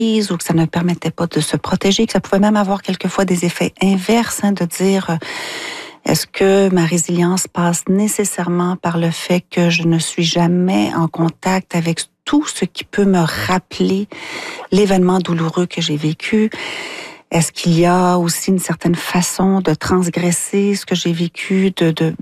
ou que ça ne permettait pas de se protéger, que ça pouvait même avoir quelquefois des effets inverses, de dire est-ce que ma résilience passe nécessairement par le fait que je ne suis jamais en contact avec tout ce qui peut me rappeler l'événement douloureux que j'ai vécu? Est-ce qu'il y a aussi une certaine façon de transgresser ce que j'ai vécu,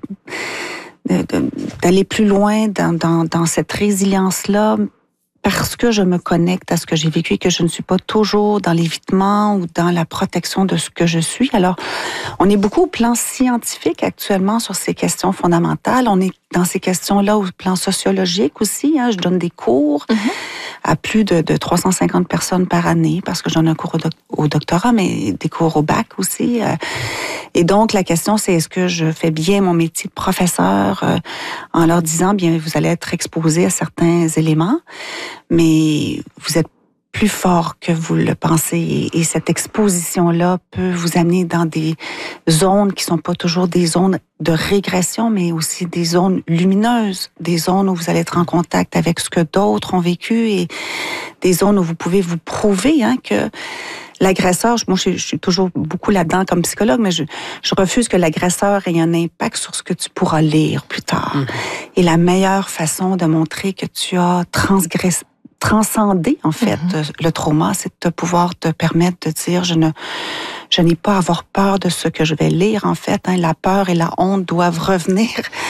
d'aller plus loin dans cette résilience-là, parce que je me connecte à ce que j'ai vécu et que je ne suis pas toujours dans l'évitement ou dans la protection de ce que je suis. Alors, on est beaucoup au plan scientifique actuellement sur ces questions fondamentales. On est dans ces questions-là au plan sociologique aussi. Je donne des cours à plus de 350 personnes par année parce que j'en ai un cours au doctorat, mais des cours au bac aussi. Et donc, la question, c'est est-ce que je fais bien mon métier de professeur en leur disant, bien, vous allez être exposé à certains éléments, mais vous êtes plus fort que vous le pensez. Et cette exposition-là peut vous amener dans des zones qui sont pas toujours des zones de régression, mais aussi des zones lumineuses, des zones où vous allez être en contact avec ce que d'autres ont vécu et des zones où vous pouvez vous prouver que l'agresseur, moi je suis toujours beaucoup là-dedans comme psychologue, mais je refuse que l'agresseur ait un impact sur ce que tu pourras lire plus tard. Et la meilleure façon de montrer que tu as transcender, en fait, le trauma, c'est de pouvoir te permettre de dire, je n'ai pas à avoir peur de ce que je vais lire, en fait. La peur et la honte doivent revenir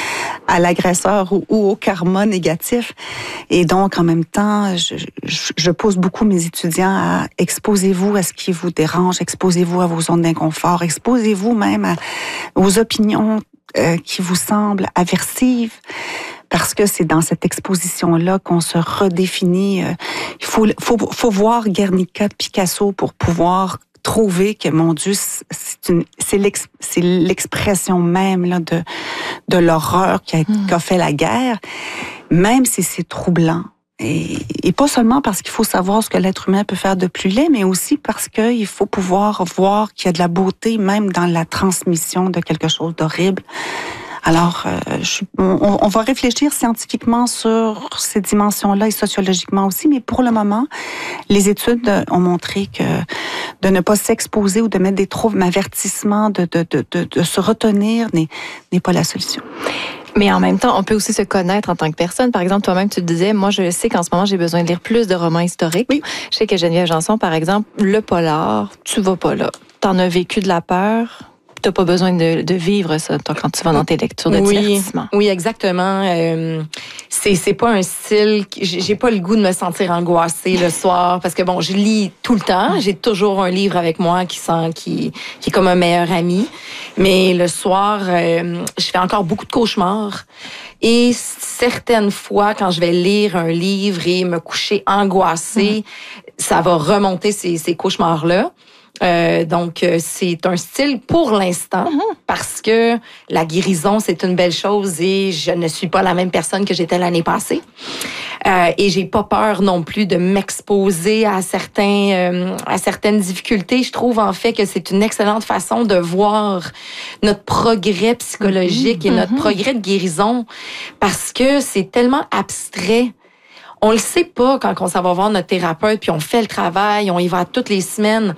à l'agresseur ou au karma négatif. Et donc, en même temps, je pose beaucoup mes étudiants à exposez-vous à ce qui vous dérange, exposez-vous à vos zones d'inconfort, exposez-vous même aux opinions qui vous semblent aversives. Parce que c'est dans cette exposition-là qu'on se redéfinit. Il faut voir Guernica de Picasso pour pouvoir trouver que, mon Dieu, c'est l'expression même là, de l'horreur qu'a fait la guerre, même si c'est troublant. Et pas seulement parce qu'il faut savoir ce que l'être humain peut faire de plus laid, mais aussi parce qu'il faut pouvoir voir qu'il y a de la beauté même dans la transmission de quelque chose d'horrible. Alors, on va réfléchir scientifiquement sur ces dimensions-là et sociologiquement aussi, mais pour le moment, les études ont montré que de ne pas s'exposer ou de mettre des troubles avertissements, de se retenir n'est pas la solution. Mais en même temps, on peut aussi se connaître en tant que personne. Par exemple, toi-même, tu te disais, moi, je sais qu'en ce moment, j'ai besoin de lire plus de romans historiques. Oui. Je sais que Geneviève Janson, par exemple, le polar, tu vas pas là. T'en as vécu de la peur. T'as pas besoin de vivre ça, toi, quand tu vas dans tes lectures de divertissement. Oui, exactement. C'est pas un style. J'ai pas le goût de me sentir angoissée le soir parce que bon, je lis tout le temps. J'ai toujours un livre avec moi qui est comme un meilleur ami. Mais le soir, je fais encore beaucoup de cauchemars. Et certaines fois, quand je vais lire un livre et me coucher angoissée, ça va remonter ces cauchemars-là. Donc, c'est un style pour l'instant parce que la guérison, c'est une belle chose et je ne suis pas la même personne que j'étais l'année passée. Et j'ai pas peur non plus de m'exposer à certaines difficultés. Je trouve en fait que c'est une excellente façon de voir notre progrès psychologique et notre progrès de guérison parce que c'est tellement abstrait. On le sait pas quand on s'en va voir notre thérapeute puis on fait le travail, on y va toutes les semaines.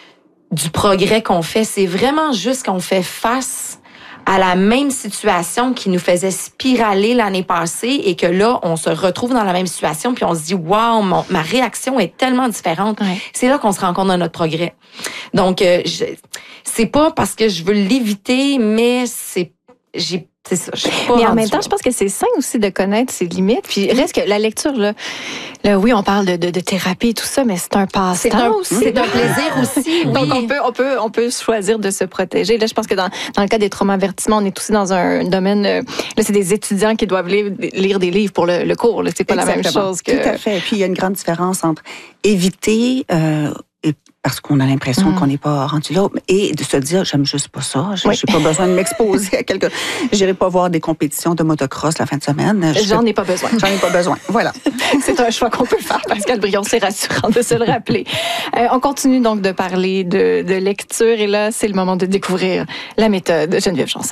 Du progrès qu'on fait, c'est vraiment juste qu'on fait face à la même situation qui nous faisait spiraler l'année passée et que là, on se retrouve dans la même situation puis on se dit « Wow, ma réaction est tellement différente. Ouais. » C'est là qu'on se rend compte de notre progrès. Donc, c'est pas parce que je veux l'éviter, mais c'est ça. Mais en même temps, je pense que c'est sain aussi de connaître ses limites. Puis reste que la lecture, là, oui, on parle de thérapie et tout ça, mais c'est un passe-temps aussi. C'est un plaisir aussi. Oui. Donc, on peut choisir de se protéger. Là, je pense que dans le cas des traumas-avertissements, on est aussi dans un domaine... là, c'est des étudiants qui doivent lire des livres pour le cours. Là. C'est pas Exactement. La même chose que... Tout à fait. Et puis, il y a une grande différence entre éviter... parce qu'on a l'impression qu'on n'est pas rendu là, et de se dire, j'aime juste pas ça, j'ai pas besoin de m'exposer à quelque... J'irai pas voir des compétitions de motocross la fin de semaine. J'en ai pas besoin. J'en ai pas besoin, voilà. C'est un choix qu'on peut faire, Pascale Brion, c'est rassurant de se le rappeler. On continue donc de parler de lecture, et là, c'est le moment de découvrir la méthode de Geneviève Janson.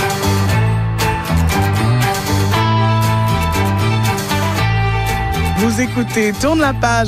Vous Vous écoutez Tourne la page